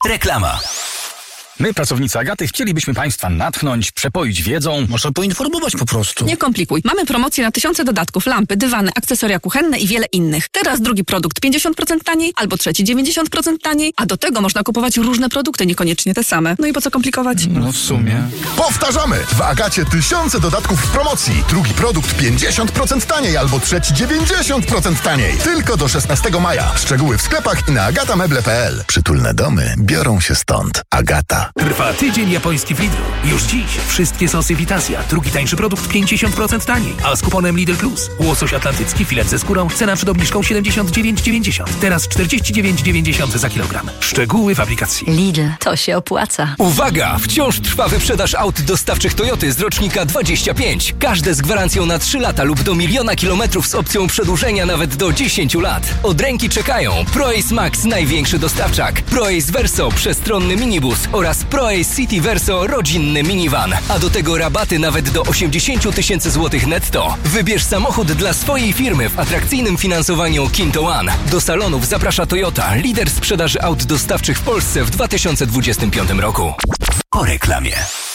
Reklama. My, pracownicy Agaty, chcielibyśmy Państwa natchnąć, przepoić wiedzą. Można poinformować po prostu. Nie komplikuj. Mamy promocję na tysiące dodatków, lampy, dywany, akcesoria kuchenne i wiele innych. Teraz drugi produkt 50% taniej, albo trzeci 90% taniej, a do tego można kupować różne produkty, niekoniecznie te same. No i po co komplikować? No w sumie. Powtarzamy! W Agacie tysiące dodatków w promocji. Drugi produkt 50% taniej, albo trzeci 90% taniej. Tylko do 16 maja. Szczegóły w sklepach i na agatameble.pl. Przytulne domy biorą się stąd. Agata. Trwa tydzień japoński w Lidlu. Już dziś wszystkie sosy Vitasia. Drugi tańszy produkt 50% taniej. A z kuponem Lidl Plus. Łosoś atlantycki, filet ze skórą. Cena przed obniżką 79,90. Teraz 49,90 za kilogram. Szczegóły w aplikacji. Lidl, to się opłaca. Uwaga! Wciąż trwa wyprzedaż aut dostawczych Toyoty z rocznika 25. Każde z gwarancją na 3 lata lub do 1 000 000 kilometrów z opcją przedłużenia nawet do 10 lat. Od ręki czekają ProAce Max, największy dostawczak, ProAce Verso, przestronny minibus oraz ProAce City Verso, rodzinny minivan. A do tego rabaty nawet do 80 000 złotych netto. Wybierz samochód dla swojej firmy w atrakcyjnym finansowaniu Kinto One. Do salonów zaprasza Toyota, lider sprzedaży aut dostawczych w Polsce w 2025 roku. Po reklamie.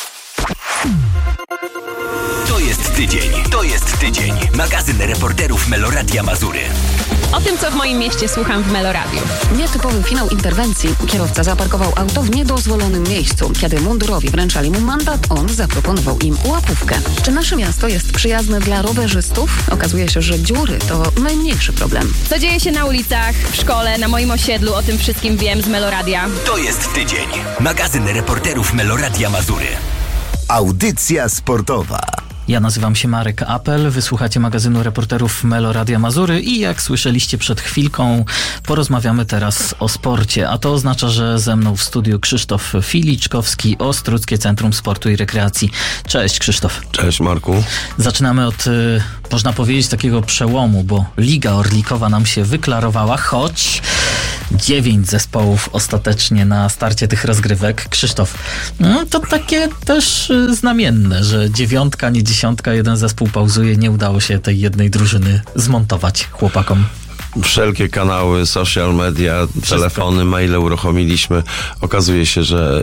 To jest tydzień. Magazyn reporterów Meloradia Mazury. O tym, co w moim mieście słucham w Meloradiu. Nietypowy finał interwencji. Kierowca zaparkował auto w niedozwolonym miejscu. Kiedy mundurowi wręczali mu mandat, on zaproponował im łapówkę. Czy nasze miasto jest przyjazne dla rowerzystów? Okazuje się, że dziury to najmniejszy problem. Co dzieje się na ulicach, w szkole, na moim osiedlu, o tym wszystkim wiem z Meloradia. To jest tydzień. Magazyn reporterów Meloradia Mazury. Audycja sportowa. Ja nazywam się Marek Apel, wysłuchacie magazynu reporterów Meloradia Mazury i jak słyszeliście przed chwilką, porozmawiamy teraz o sporcie, a to oznacza, że ze mną w studiu Krzysztof Filiczkowski, Ostruckie Centrum Sportu i Rekreacji. Cześć Krzysztof. Cześć Marku. Zaczynamy od, można powiedzieć, takiego przełomu, bo Liga Orlikowa nam się wyklarowała, choć 9 zespołów ostatecznie na starcie tych rozgrywek. Krzysztof, no to takie też znamienne, że 9, nie 10, jeden zespół pauzuje, nie udało się tej jednej drużyny zmontować chłopakom. Wszelkie kanały, social media, telefony, maile uruchomiliśmy. Okazuje się, że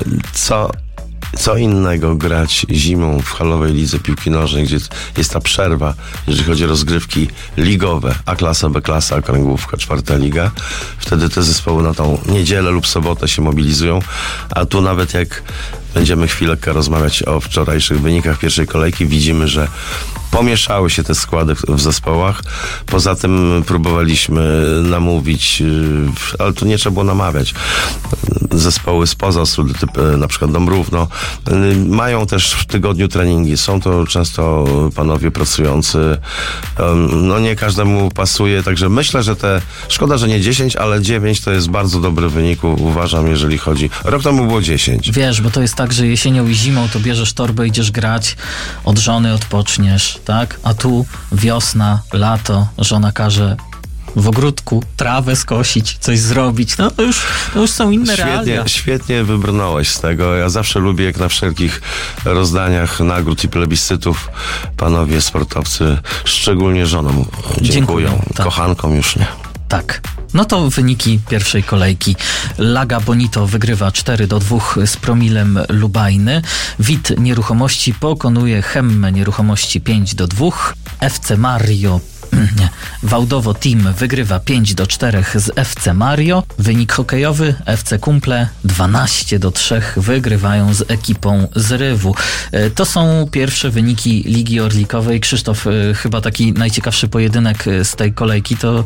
co innego grać zimą w halowej lidze piłki nożnej, gdzie jest ta przerwa, jeżeli chodzi o rozgrywki ligowe, A-klasa, B-klasa, okręgówka, 4. liga. Wtedy te zespoły na tą niedzielę lub sobotę się mobilizują, a tu nawet jak będziemy chwilkę rozmawiać o wczorajszych wynikach pierwszej kolejki, widzimy, że pomieszały się te składy w zespołach. Poza tym próbowaliśmy namówić, ale tu nie trzeba było namawiać. Zespoły spoza Ostródy, typu na przykład Dąbrówno, mają też w tygodniu treningi. Są to często panowie pracujący. No nie każdemu pasuje, także myślę, że szkoda, że nie 10, ale 9 to jest bardzo dobry wynik, uważam, jeżeli chodzi. Rok temu było 10. Wiesz, bo to jest tak, że jesienią i zimą to bierzesz torbę, idziesz grać, od żony odpoczniesz, tak? A tu wiosna, lato, żona każe w ogródku trawę skosić, coś zrobić. No to już są inne realia. Świetnie wybrnąłeś z tego. Ja zawsze lubię, jak na wszelkich rozdaniach nagród i plebiscytów panowie sportowcy, szczególnie żonom, dziękują. Tak. Kochankom już nie. Tak. No to wyniki pierwszej kolejki. Laga Bonito wygrywa 4-2 z Promilem Lubajny. WIT Nieruchomości pokonuje Hemme Nieruchomości 5-2. FC Mario Wałdowo Team wygrywa 5-4 z FC Mario. Wynik hokejowy: FC Kumple 12-3 wygrywają z ekipą z Rywu. To są pierwsze wyniki Ligi Orlikowej. Krzysztof, chyba taki najciekawszy pojedynek z tej kolejki to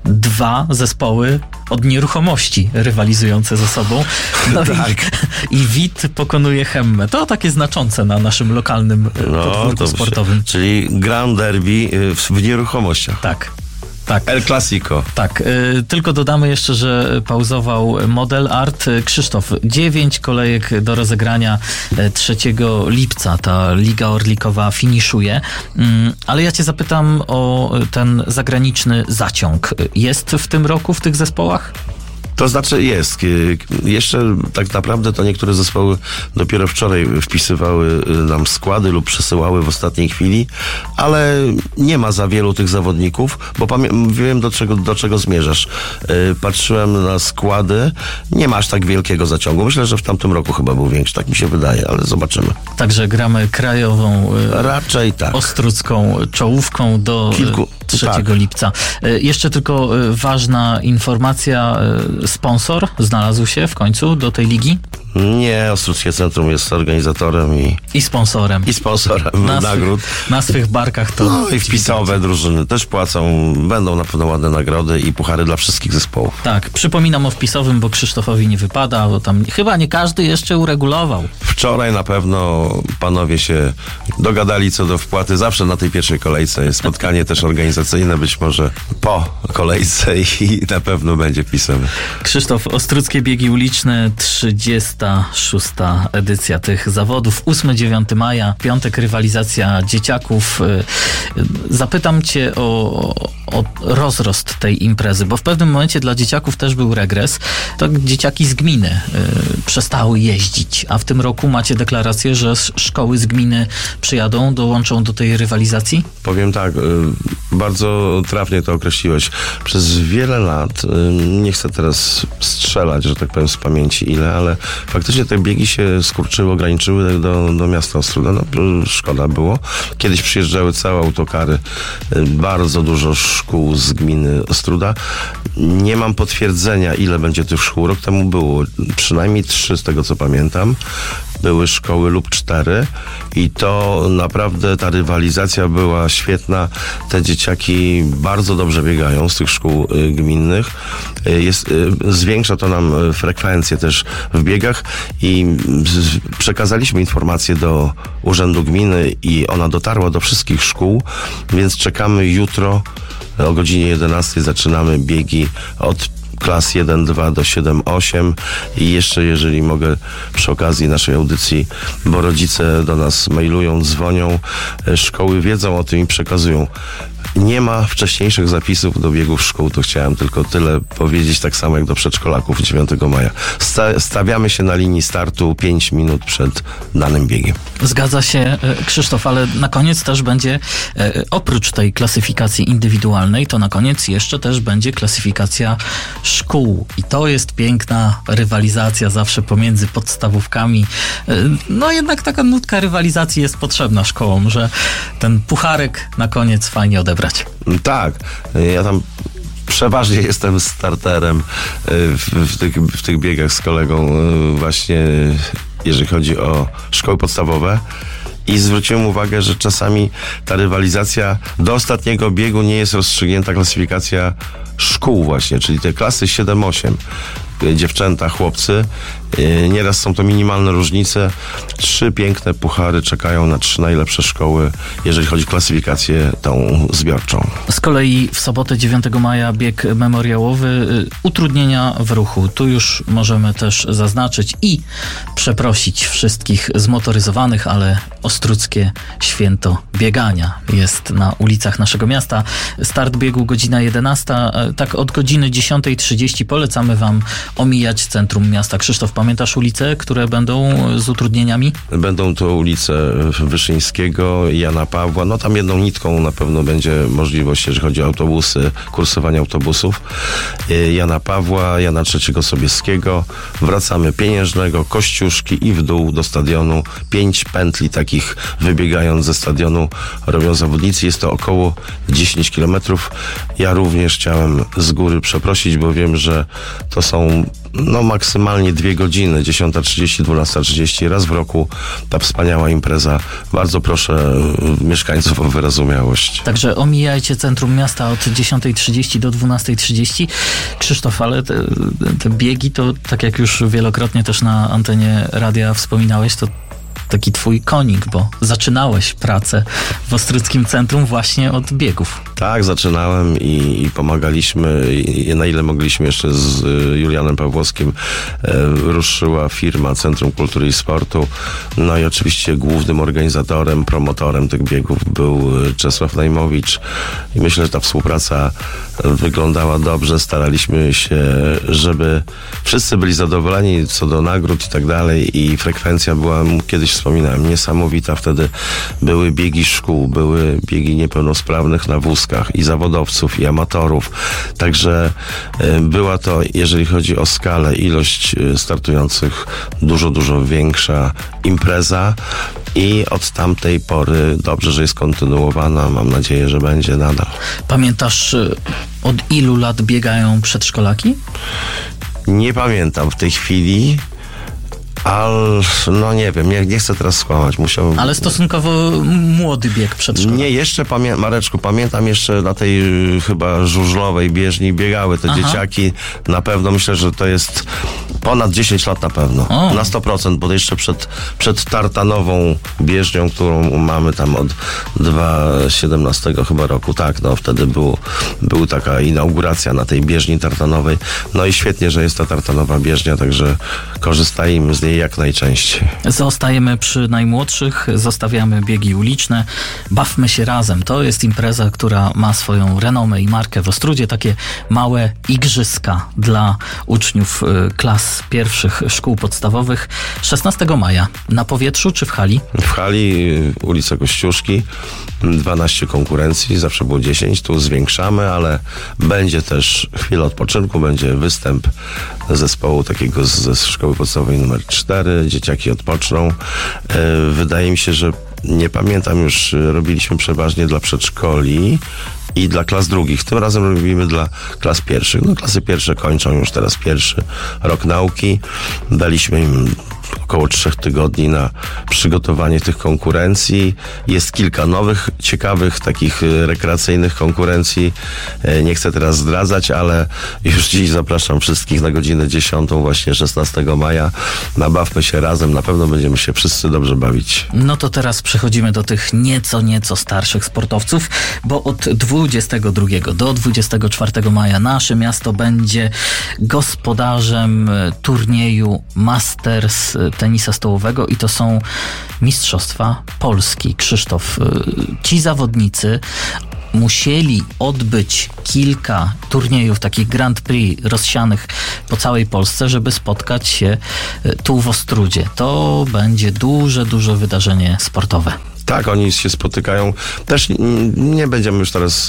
2 zespoły od nieruchomości rywalizujące ze sobą. No tak. I WIT pokonuje Hemme. To takie znaczące na naszym lokalnym podwórku sportowym. Czyli Grand Derby w nieruchomościach. Tak. El Clasico. Tak. Tylko dodamy jeszcze, że pauzował Model Art. Krzysztof, 9 kolejek do rozegrania 3 lipca. Ta Liga Orlikowa finiszuje. Ale ja cię zapytam o ten zagraniczny zaciąg. Jest w tym roku w tych zespołach? To znaczy jest. Jeszcze tak naprawdę to niektóre zespoły dopiero wczoraj wpisywały nam składy lub przesyłały w ostatniej chwili, ale nie ma za wielu tych zawodników, bo wiem do czego zmierzasz. Patrzyłem na składy, nie ma aż tak wielkiego zaciągu. Myślę, że w tamtym roku chyba był większy, tak mi się wydaje, ale zobaczymy. Także gramy krajową, raczej tak, ostrucką czołówką do 3 lipca. Jeszcze tylko ważna informacja, sponsor znalazł się w końcu do tej ligi? Nie, Ostruckie Centrum jest organizatorem i sponsorem. I sponsorem nagród. Na swych barkach to... No i wpisowe drużyny też płacą, będą na pewno ładne nagrody i puchary dla wszystkich zespołów. Tak, przypominam o wpisowym, bo Krzysztofowi nie wypada, bo tam chyba nie każdy jeszcze uregulował. Wczoraj na pewno panowie się dogadali co do wpłaty. Zawsze na tej pierwszej kolejce jest spotkanie też organizacyjne, być może po kolejce i na pewno będzie wpisowy. Krzysztof, Ostruckie Biegi Uliczne, 36. edycja tych zawodów, 8-9 maja, piątek rywalizacja dzieciaków. Zapytam cię o rozrost tej imprezy, bo w pewnym momencie dla dzieciaków też był regres. To dzieciaki z gminy przestały jeździć, a w tym roku macie deklarację, że szkoły z gminy przyjadą, dołączą do tej rywalizacji? Powiem tak, bardzo trafnie to określiłeś. Przez wiele lat, nie chcę teraz strzelać, że tak powiem z pamięci ile, ale faktycznie te biegi się skurczyły, ograniczyły do miasta Ostróda. No, szkoda było. Kiedyś przyjeżdżały całe autokary, bardzo dużo szkół z gminy Ostróda. Nie mam potwierdzenia, ile będzie tych szkół. Rok temu było przynajmniej 3, z tego co pamiętam. Były szkoły lub 4 i to naprawdę ta rywalizacja była świetna. Te dzieciaki bardzo dobrze biegają z tych szkół gminnych. Zwiększa to nam frekwencję też w biegach i przekazaliśmy informację do Urzędu Gminy i ona dotarła do wszystkich szkół, więc czekamy jutro o godzinie 11 zaczynamy biegi od klas 1-2 do 7-8 i jeszcze, jeżeli mogę, przy okazji naszej audycji, bo rodzice do nas mailują, dzwonią, szkoły wiedzą o tym i przekazują. Nie ma wcześniejszych zapisów do biegów szkół, to chciałem tylko tyle powiedzieć, tak samo jak do przedszkolaków 9 maja. Stawiamy się na linii startu 5 minut przed danym biegiem. Zgadza się, Krzysztof, ale na koniec też będzie, oprócz tej klasyfikacji indywidualnej, to na koniec jeszcze też będzie klasyfikacja szkół. I to jest piękna rywalizacja zawsze pomiędzy podstawówkami. No jednak taka nutka rywalizacji jest potrzebna szkołom, że ten pucharek na koniec fajnie odebrać. Tak, ja tam przeważnie jestem starterem w tych biegach z kolegą właśnie, jeżeli chodzi o szkoły podstawowe. I zwróciłem uwagę, że czasami ta rywalizacja do ostatniego biegu nie jest rozstrzygnięta klasyfikacja szkół właśnie, czyli te klasy 7-8. Dziewczęta, chłopcy. Nieraz są to minimalne różnice. 3 piękne puchary czekają na 3 najlepsze szkoły, jeżeli chodzi o klasyfikację tą zbiorczą. Z kolei w sobotę 9 maja bieg memoriałowy, utrudnienia w ruchu. Tu już możemy też zaznaczyć i przeprosić wszystkich zmotoryzowanych, ale Ostruckie Święto Biegania jest na ulicach naszego miasta. Start biegu godzina 11, tak od godziny 10:30 polecamy wam omijać centrum miasta. Krzysztof, pamiętasz ulice, które będą z utrudnieniami? Będą to ulice Wyszyńskiego, Jana Pawła. No tam jedną nitką na pewno będzie możliwość, jeżeli chodzi o autobusy, kursowanie autobusów. Jana Pawła, Jana III Sobieskiego. Wracamy Pieniężnego, Kościuszki i w dół do stadionu. 5 pętli takich wybiegając ze stadionu robią zawodnicy. Jest to około 10 kilometrów. Ja również chciałem z góry przeprosić, bo wiem, że to są maksymalnie 2 godziny, 10:30, 12:30, raz w roku ta wspaniała impreza. Bardzo proszę mieszkańców o wyrozumiałość. Także omijajcie centrum miasta od 10:30 do 12:30. Krzysztof, ale te biegi to, tak jak już wielokrotnie też na antenie radia wspominałeś, to taki twój konik, bo zaczynałeś pracę w Ostródzkim Centrum właśnie od biegów. Tak, zaczynałem i pomagaliśmy, na ile mogliśmy jeszcze z Julianem Pawłowskim. Ruszyła firma Centrum Kultury i Sportu. No i oczywiście głównym organizatorem, promotorem tych biegów był Czesław Najmowicz. I myślę, że ta współpraca wyglądała dobrze. Staraliśmy się, żeby wszyscy byli zadowoleni co do nagród i tak dalej. I frekwencja była, kiedyś wspominałem, niesamowita. Wtedy były biegi szkół, były biegi niepełnosprawnych na wózkach i zawodowców, i amatorów. Także była to, jeżeli chodzi o skalę, ilość startujących, dużo, dużo większa impreza i od tamtej pory dobrze, że jest kontynuowana. Mam nadzieję, że będzie nadal. Pamiętasz, od ilu lat biegają przedszkolaki? Nie pamiętam w tej chwili. Ale, no nie wiem, nie chcę teraz skłamać. Ale stosunkowo młody bieg przedszkolaki. Nie, jeszcze Mareczku, pamiętam jeszcze na tej chyba żużlowej bieżni biegały te dzieciaki. Na pewno myślę, że to jest ponad 10 lat na pewno. Na 100%, bo jeszcze przed tartanową bieżnią, którą mamy tam od 2017 chyba roku. Tak, no wtedy była taka inauguracja na tej bieżni tartanowej. No i świetnie, że jest ta tartanowa bieżnia, także korzystajmy z niej jak najczęściej. Zostajemy przy najmłodszych, zostawiamy biegi uliczne, bawmy się razem. To jest impreza, która ma swoją renomę i markę w Ostródzie. Takie małe igrzyska dla uczniów klas pierwszych szkół podstawowych. 16 maja. Na powietrzu czy w hali? W hali, ulica Kościuszki. 12 konkurencji, zawsze było 10. Tu zwiększamy, ale będzie też chwila odpoczynku, będzie występ zespołu takiego ze szkoły podstawowej numer 4. Dzieciaki odpoczną. Wydaje mi się, że nie pamiętam już, robiliśmy przeważnie dla przedszkoli i dla klas drugich. Tym razem robimy dla klas pierwszych. No, klasy pierwsze kończą już teraz pierwszy rok nauki. Daliśmy im około 3 tygodni na przygotowanie tych konkurencji. Jest kilka nowych, ciekawych, takich rekreacyjnych konkurencji. Nie chcę teraz zdradzać, ale już dziś zapraszam wszystkich na godzinę 10, właśnie 16 maja. Nabawmy się razem, na pewno będziemy się wszyscy dobrze bawić. No to teraz przechodzimy do tych nieco starszych sportowców, bo od 22 do 24 maja nasze miasto będzie gospodarzem turnieju Masters tenisa stołowego i to są Mistrzostwa Polski. Krzysztof, ci zawodnicy musieli odbyć kilka turniejów, takich Grand Prix rozsianych po całej Polsce, żeby spotkać się tu w Ostródzie. To będzie duże wydarzenie sportowe. Tak, oni się spotykają. Też nie będziemy już teraz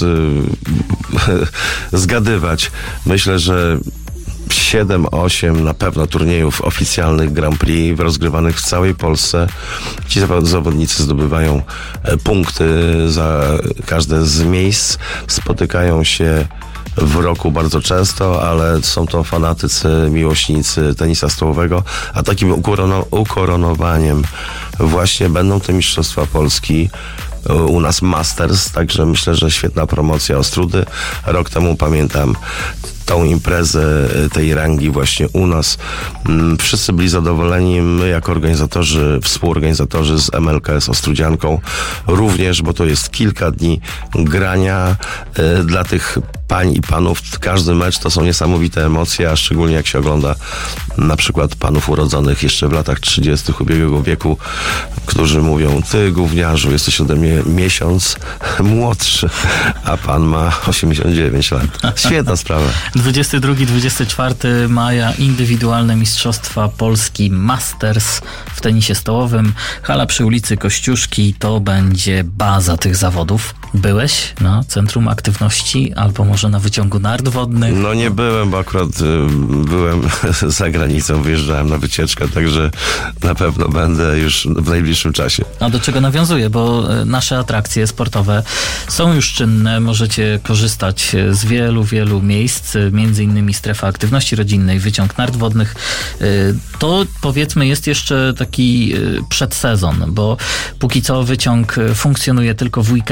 zgadywać. Myślę, że 7-8 na pewno turniejów oficjalnych Grand Prix rozgrywanych w całej Polsce. Ci zawodnicy zdobywają punkty za każde z miejsc. Spotykają się w roku bardzo często, ale są to fanatycy, miłośnicy tenisa stołowego, a takim ukoronowaniem właśnie będą te Mistrzostwa Polski. U nas Masters, także myślę, że świetna promocja Ostródy. Rok temu pamiętam tą imprezę tej rangi właśnie u nas. Wszyscy byli zadowoleni, my jako organizatorzy, współorganizatorzy z MLKS Ostródzianką również, bo to jest kilka dni grania dla tych pań i panów. Każdy mecz to są niesamowite emocje, a szczególnie jak się ogląda na przykład panów urodzonych jeszcze w latach 30. ubiegłego wieku, którzy mówią: ty gówniarzu, jesteś ode mnie miesiąc młodszy, a pan ma 89 lat. Świetna sprawa. 22-24 maja indywidualne Mistrzostwa Polski Masters w tenisie stołowym. Hala przy ulicy Kościuszki to będzie baza tych zawodów. Byłeś na Centrum Aktywności albo może na wyciągu nart wodnych? No nie byłem, bo akurat byłem za granicą, wyjeżdżałem na wycieczkę, także na pewno będę już w najbliższym czasie. A do czego nawiązuję, bo nasze atrakcje sportowe są już czynne, możecie korzystać z wielu miejsc, między innymi strefa aktywności rodzinnej, wyciąg nart wodnych. To powiedzmy jest jeszcze taki przedsezon, bo póki co wyciąg funkcjonuje tylko w weekendy,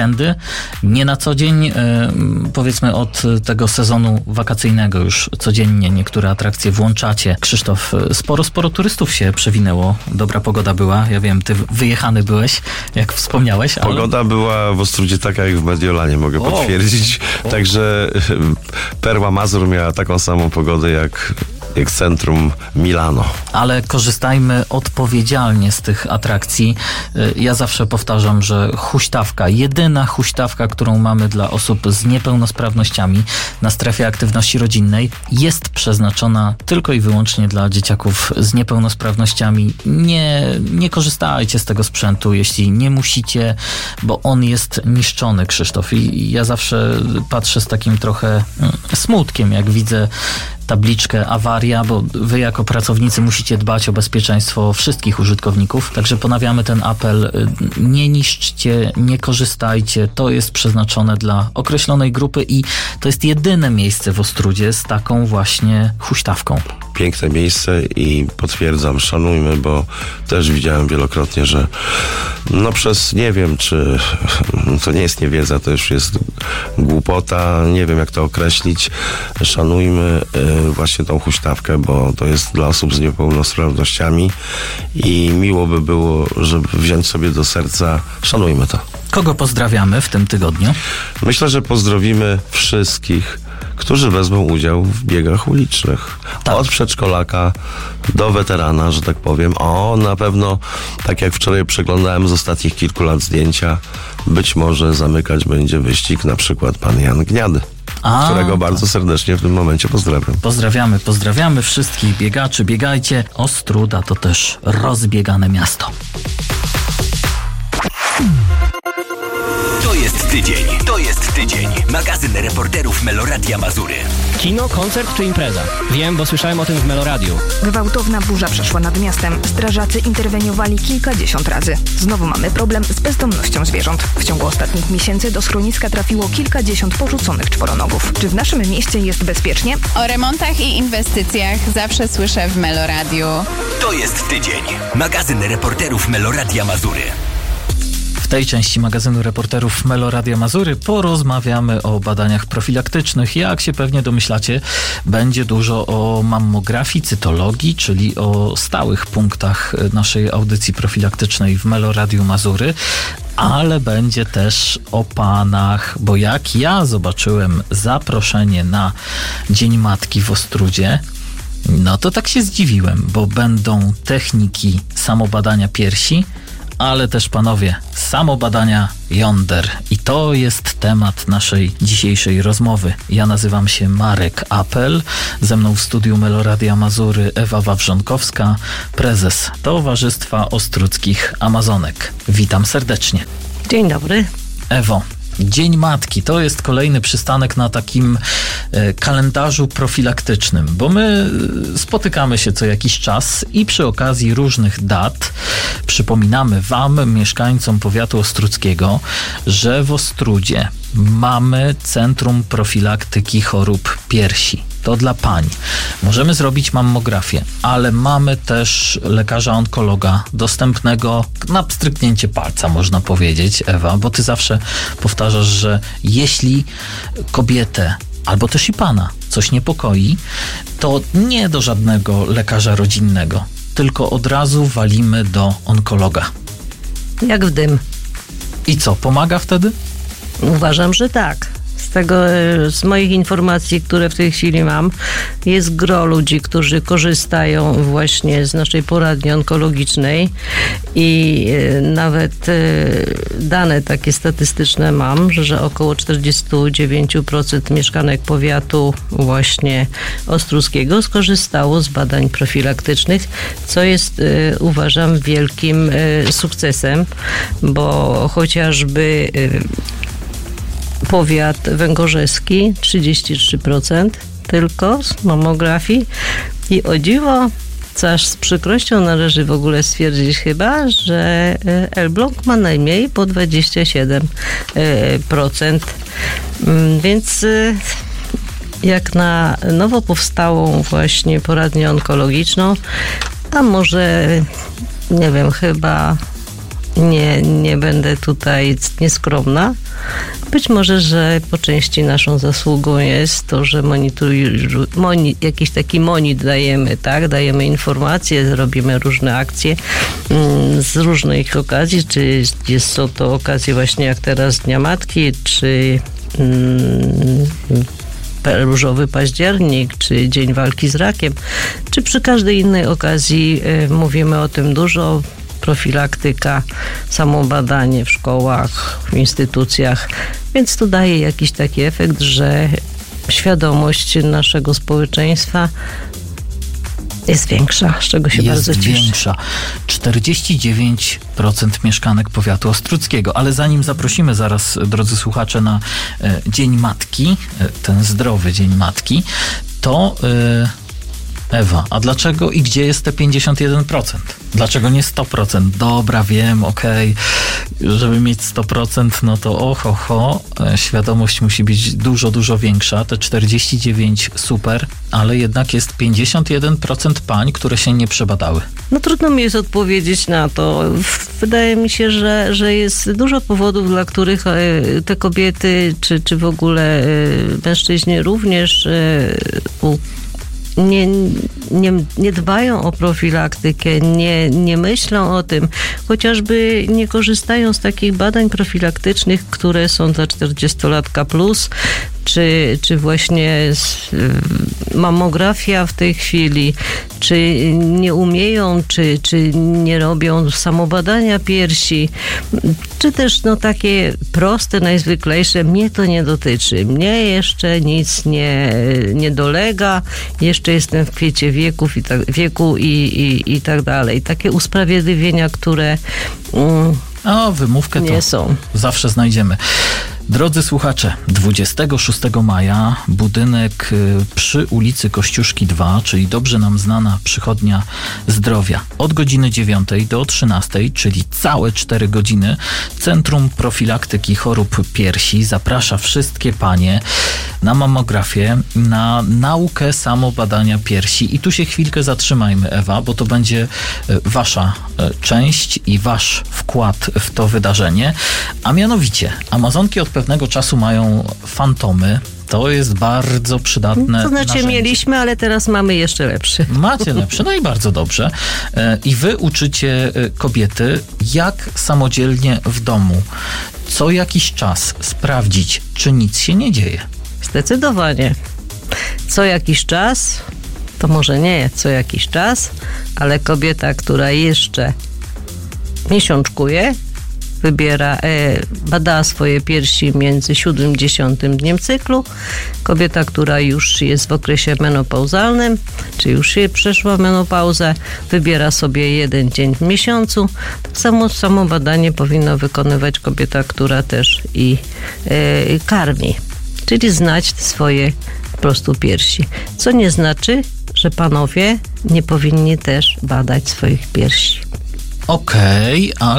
nie na co dzień, powiedzmy od tego sezonu wakacyjnego już codziennie niektóre atrakcje włączacie. Krzysztof, sporo turystów się przewinęło. Dobra pogoda była. Ja wiem, ty wyjechany byłeś, jak wspomniałeś. Ale... Pogoda była w Ostródzie taka jak w Mediolanie, mogę potwierdzić. Także Perła Mazur miała taką samą pogodę jak centrum Milano. Ale korzystajmy odpowiedzialnie z tych atrakcji. Ja zawsze powtarzam, że huśtawka, jedyna huśtawka, którą mamy dla osób z niepełnosprawnościami na strefie aktywności rodzinnej, jest przeznaczona tylko i wyłącznie dla dzieciaków z niepełnosprawnościami. Nie korzystajcie z tego sprzętu, jeśli nie musicie, bo on jest niszczony, Krzysztof. I ja zawsze patrzę z takim trochę smutkiem, jak widzę tabliczkę awaria, bo wy jako pracownicy musicie dbać o bezpieczeństwo wszystkich użytkowników. Także ponawiamy ten apel. Nie niszczcie, nie korzystajcie. To jest przeznaczone dla określonej grupy i to jest jedyne miejsce w Ostródzie z taką właśnie huśtawką. Piękne miejsce i potwierdzam, szanujmy, bo też widziałem wielokrotnie, że przez, nie wiem, czy to nie jest niewiedza, to już jest głupota, nie wiem jak to określić. Szanujmy właśnie tą huśtawkę, bo to jest dla osób z niepełnosprawnościami i miło by było, żeby wziąć sobie do serca, szanujmy to. Kogo pozdrawiamy w tym tygodniu? Myślę, że pozdrowimy wszystkich, którzy wezmą udział w biegach ulicznych. Tak. Od przedszkolaka do weterana, że tak powiem. Na pewno, tak jak wczoraj przeglądałem z ostatnich kilku lat zdjęcia, być może zamykać będzie wyścig na przykład pan Jan Gniady, którego bardzo serdecznie w tym momencie pozdrawiam. Pozdrawiamy wszystkich biegaczy. Biegajcie. Ostróda to też rozbiegane miasto. To jest tydzień. Magazyn reporterów Meloradia Mazury. Kino, koncert czy impreza? Wiem, bo słyszałem o tym w Meloradiu. Gwałtowna burza przeszła nad miastem. Strażacy interweniowali kilkadziesiąt razy. Znowu mamy problem z bezdomnością zwierząt. W ciągu ostatnich miesięcy do schroniska trafiło kilkadziesiąt porzuconych czworonogów. Czy w naszym mieście jest bezpiecznie? O remontach i inwestycjach zawsze słyszę w Meloradiu. To jest tydzień. Magazyn reporterów Meloradia Mazury. W tej części magazynu reporterów Meloradia Mazury porozmawiamy o badaniach profilaktycznych. Jak się pewnie domyślacie, będzie dużo o mammografii, cytologii, czyli o stałych punktach naszej audycji profilaktycznej w Meloradiu Mazury, ale będzie też o panach, bo jak ja zobaczyłem zaproszenie na Dzień Matki w Ostródzie, to tak się zdziwiłem, bo będą techniki samobadania piersi, ale też, panowie, samobadania jąder. I to jest temat naszej dzisiejszej rozmowy. Ja nazywam się Marek Apel. Ze mną w studiu Meloradia Mazury Ewa Wawrzonkowska, prezes Towarzystwa Ostródzkich Amazonek. Witam serdecznie. Dzień dobry. Ewo, Dzień Matki to jest kolejny przystanek na takim kalendarzu profilaktycznym, bo my spotykamy się co jakiś czas i przy okazji różnych dat przypominamy wam, mieszkańcom powiatu ostródzkiego, że w Ostródzie mamy Centrum Profilaktyki Chorób Piersi. To dla pań. Możemy zrobić mammografię, ale mamy też lekarza onkologa dostępnego na pstryknięcie palca, można powiedzieć, Ewa, bo ty zawsze powtarzasz, że jeśli kobietę albo też i pana coś niepokoi, to nie do żadnego lekarza rodzinnego, tylko od razu walimy do onkologa. Jak w dym. I co, pomaga wtedy? Uważam, że tak. Z moich informacji, które w tej chwili mam, jest gro ludzi, którzy korzystają właśnie z naszej poradni onkologicznej i nawet dane takie statystyczne mam, że około 49% mieszkanek powiatu właśnie ostródzkiego skorzystało z badań profilaktycznych, co jest, uważam, wielkim sukcesem, bo chociażby powiat węgorzeski 33% tylko z mammografii i o dziwo, co aż z przykrością należy w ogóle stwierdzić chyba, że Elbląg ma najmniej, po 27%. Więc jak na nowo powstałą właśnie poradnię onkologiczną, a może, nie wiem, chyba nie będę tutaj nieskromna. Być może, że po części naszą zasługą jest to, że jakiś taki monit dajemy, tak? Dajemy informacje, robimy różne akcje z różnych okazji, czy są to okazje właśnie jak teraz Dnia Matki, czy Różowy Październik, czy Dzień Walki z Rakiem, czy przy każdej innej okazji mówimy o tym dużo. Profilaktyka, samobadanie w szkołach, w instytucjach, więc to daje jakiś taki efekt, że świadomość naszego społeczeństwa jest większa, z czego się bardzo cieszę. Jest większa. 49% mieszkanek powiatu ostródzkiego. Ale zanim zaprosimy zaraz, drodzy słuchacze, na Dzień Matki, ten zdrowy Dzień Matki, to Ewa, a dlaczego i gdzie jest te 51%? Dlaczego nie 100%? Dobra, wiem, okej. Żeby mieć 100%, no to świadomość musi być dużo, dużo większa. Te 49 super, ale jednak jest 51% pań, które się nie przebadały. No trudno mi jest odpowiedzieć na to. Wydaje mi się, że jest dużo powodów, dla których te kobiety, czy w ogóle mężczyźni również nie dbają o profilaktykę, nie myślą o tym, chociażby nie korzystają z takich badań profilaktycznych, które są dla 40-latka plus, czy właśnie mamografia w tej chwili, czy nie umieją, czy nie robią samobadania piersi, czy też takie proste, najzwyklejsze, mnie to nie dotyczy, mnie jeszcze nic nie dolega, jeszcze jestem w kwiecie wieku i tak dalej. Takie usprawiedliwienia, które wymówkę nie to są. Zawsze znajdziemy. Drodzy słuchacze, 26 maja budynek przy ulicy Kościuszki 2, czyli dobrze nam znana Przychodnia Zdrowia, od godziny 9 do 13, czyli całe 4 godziny, Centrum Profilaktyki Chorób Piersi zaprasza wszystkie panie na mammografię, na naukę samobadania piersi. I tu się chwilkę zatrzymajmy, Ewa, bo to będzie wasza część i wasz wkład w to wydarzenie, a mianowicie Amazonki od pewnego czasu mają fantomy. To jest bardzo przydatne To znaczy narzędzie. Mieliśmy, ale teraz mamy jeszcze lepszy. Macie lepszy, no i bardzo dobrze. I wy uczycie kobiety, jak samodzielnie w domu co jakiś czas sprawdzić, czy nic się nie dzieje. Zdecydowanie. Co jakiś czas, to może nie co jakiś czas, ale kobieta, która jeszcze miesiączkuje, bada swoje piersi między 7 a 10 dniem cyklu. Kobieta, która już jest w okresie menopauzalnym, czy już się przeszła menopauzę, wybiera sobie 1 dzień w miesiącu. Tak samo badanie powinna wykonywać kobieta, która też karmi, czyli znać swoje po prostu piersi. Co nie znaczy, że panowie nie powinni też badać swoich piersi. Okej, ale